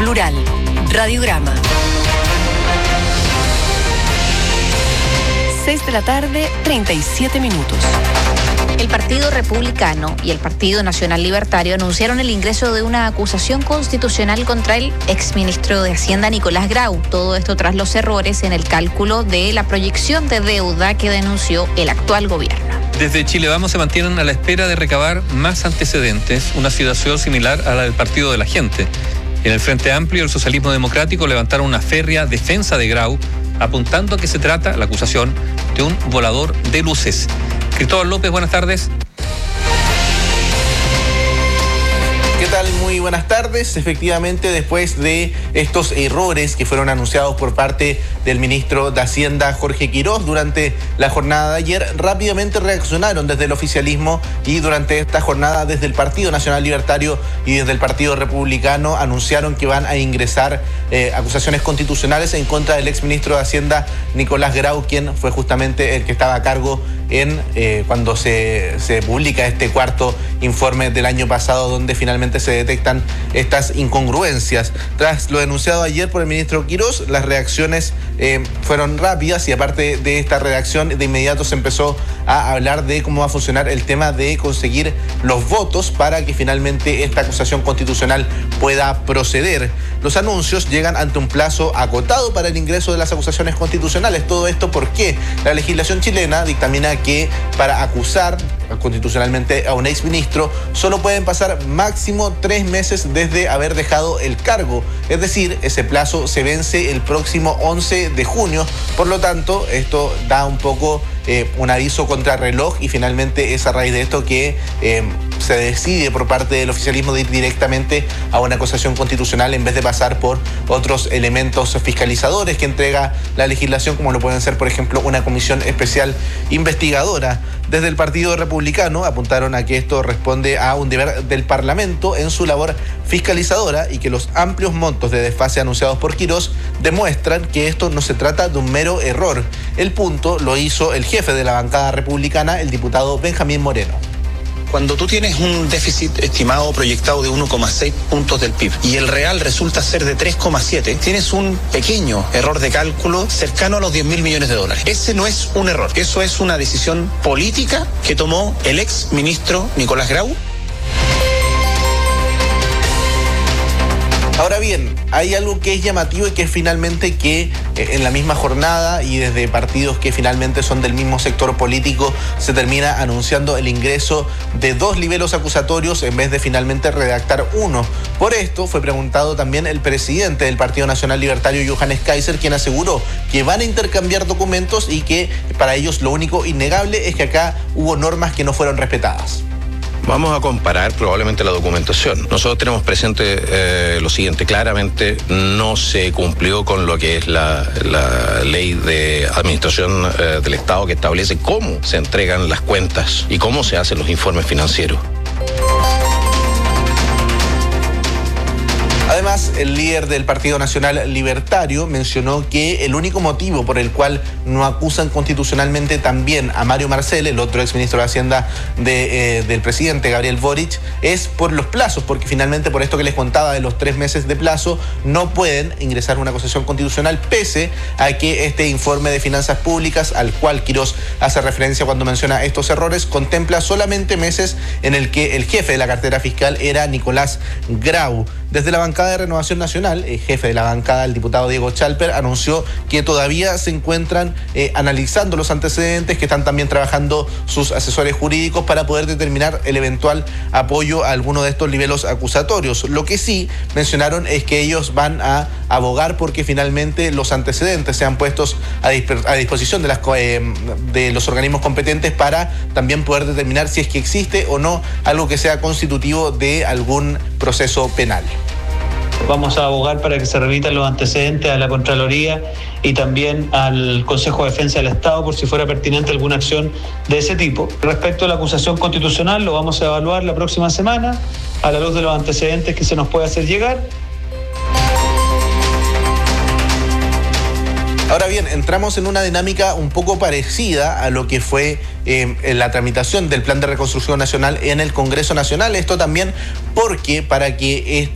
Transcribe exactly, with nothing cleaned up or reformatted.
plural. Radiograma. seis de la tarde, treinta y siete minutos. El Partido Republicano y el Partido Nacional Libertario anunciaron el ingreso de una acusación constitucional contra el exministro de Hacienda Nicolás Grau. Todo esto tras los errores en el cálculo de la proyección de deuda que denunció el actual gobierno. Desde Chile Vamos se mantienen a la espera de recabar más antecedentes, una situación similar a la del Partido de la Gente. En el Frente Amplio y el Socialismo Democrático levantaron una férrea defensa de Grau, apuntando a que se trata, la acusación, de un volador de luces. Cristóbal López, buenas tardes. ¿Qué tal? Muy buenas tardes. Efectivamente, después de estos errores que fueron anunciados por parte del ministro de Hacienda, Jorge Quirós, durante la jornada de ayer, rápidamente reaccionaron desde el oficialismo y durante esta jornada desde el Partido Nacional Libertario y desde el Partido Republicano anunciaron que van a ingresar eh, acusaciones constitucionales en contra del exministro de Hacienda, Nicolás Grau, quien fue justamente el que estaba a cargo en eh, cuando se, se publica este cuarto informe del año pasado, donde finalmente se detectan estas incongruencias. Tras lo denunciado ayer por el ministro Quirós, las reacciones eh, fueron rápidas y aparte de esta redacción, de inmediato se empezó a hablar de cómo va a funcionar el tema de conseguir los votos para que finalmente esta acusación constitucional pueda proceder. Los anuncios llegan ante un plazo acotado para el ingreso de las acusaciones constitucionales. Todo esto porque la legislación chilena dictamina que para acusar constitucionalmente a un exministro solo pueden pasar máximo tres meses desde haber dejado el cargo. Es decir, ese plazo se vence el próximo once de junio. Por lo tanto, esto da un poco eh, un aviso contra reloj y finalmente es a raíz de esto que eh, se decide por parte del oficialismo de ir directamente a una acusación constitucional en vez de pasar por otros elementos fiscalizadores que entrega la legislación, como lo pueden ser, por ejemplo, una comisión especial investigadora. Desde el Partido Republicano apuntaron a que esto responde a un deber del Parlamento en su labor fiscalizadora y que los amplios montos de desfase anunciados por Quirós demuestran que esto no se trata de un mero error. El punto lo hizo el jefe de la bancada republicana, el diputado Benjamín Moreno. Cuando tú tienes un déficit estimado o proyectado de uno coma seis puntos del P I B y el real resulta ser de tres coma siete, tienes un pequeño error de cálculo cercano a los diez mil millones de dólares. Ese no es un error, eso es una decisión política que tomó el ex ministro Nicolás Grau. Ahora bien, hay algo que es llamativo y que es finalmente que eh, en la misma jornada y desde partidos que finalmente son del mismo sector político se termina anunciando el ingreso de dos libelos acusatorios en vez de finalmente redactar uno. Por esto fue preguntado también el presidente del Partido Nacional Libertario, Johannes Kaiser, quien aseguró que van a intercambiar documentos y que para ellos lo único innegable es que acá hubo normas que no fueron respetadas. Vamos a comparar probablemente la documentación. Nosotros tenemos presente eh, lo siguiente: claramente no se cumplió con lo que es la, la ley de administración eh, del Estado, que establece cómo se entregan las cuentas y cómo se hacen los informes financieros. Además, el líder del Partido Nacional Libertario mencionó que el único motivo por el cual no acusan constitucionalmente también a Mario Marcel, el otro exministro de Hacienda de, eh, del presidente Gabriel Boric, es por los plazos, porque finalmente por esto que les contaba de los tres meses de plazo no pueden ingresar una acusación constitucional pese a que este informe de finanzas públicas al cual Quirós hace referencia cuando menciona estos errores contempla solamente meses en el que el jefe de la cartera fiscal era Nicolás Grau. Desde la bancada de Renovación Nacional, el jefe de la bancada, el diputado Diego Chalper, anunció que todavía se encuentran eh, analizando los antecedentes, que están también trabajando sus asesores jurídicos para poder determinar el eventual apoyo a alguno de estos niveles acusatorios. Lo que sí mencionaron es que ellos van a abogar porque finalmente los antecedentes sean puestos a, disp- a disposición de, las, eh, de los organismos competentes para también poder determinar si es que existe o no algo que sea constitutivo de algún proceso penal. Vamos a abogar para que se remitan los antecedentes a la Contraloría y también al Consejo de Defensa del Estado por si fuera pertinente alguna acción de ese tipo. Respecto a la acusación constitucional, lo vamos a evaluar la próxima semana a la luz de los antecedentes que se nos puede hacer llegar. Ahora bien, entramos en una dinámica un poco parecida a lo que fue eh, la tramitación del Plan de Reconstrucción Nacional en el Congreso Nacional. Esto también porque para que